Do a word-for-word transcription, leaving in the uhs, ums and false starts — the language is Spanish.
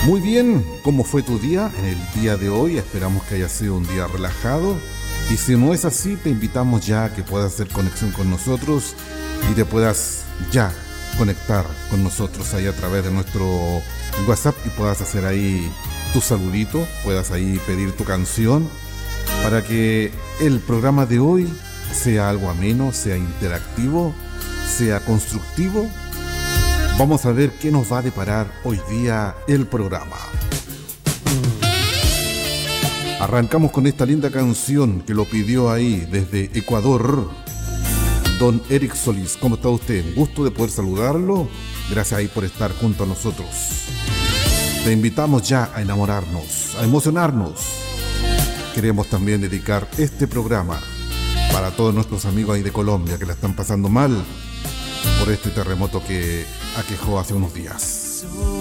Muy bien, ¿cómo fue tu día en el día de hoy? Esperamos que haya sido un día relajado. Y si no es así, te invitamos ya a que puedas hacer conexión con nosotros y te puedas ya conectar con nosotros ahí a través de nuestro WhatsApp y puedas hacer ahí tu saludito, puedas ahí pedir tu canción para que el programa de hoy sea algo ameno, sea interactivo, sea constructivo. Vamos a ver qué nos va a deparar hoy día el programa. Arrancamos con esta linda canción que lo pidió ahí desde Ecuador, don Eric Solís. ¿Cómo está usted? Gusto de poder saludarlo. Gracias ahí por estar junto a nosotros. Te invitamos ya a enamorarnos, a emocionarnos. Queremos también dedicar este programa para todos nuestros amigos ahí de Colombia que la están pasando mal por este terremoto que aquejó hace unos días.